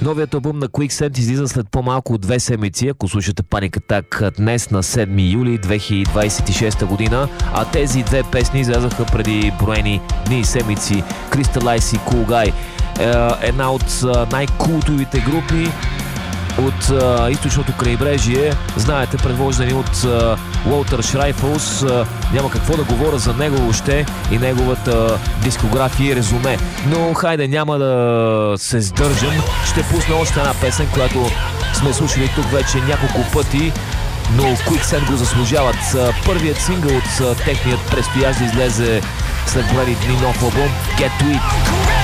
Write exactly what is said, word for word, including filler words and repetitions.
Новият албум на Quicksand излиза след по-малко от две седмици, ако слушате Panic Attack днес на седми юли две хиляди двадесет и шеста година, а тези две песни излязаха преди броени дни и седмици. Crystal Ice и Cool Guy, една от най-култовите групи от а, източното крайбрежие. Знаете, предвождани от а, Уолтер Шрайфълс. А, няма какво да говоря за него въобще и неговата дискография и резюме. Но хайде, няма да се сдържам. Ще пусна още една песен, която сме слушали тук вече няколко пъти, но Quicksand го заслужават. Първият сингъл от техният предстоящ да излезе след броени дни нов албум Get To It.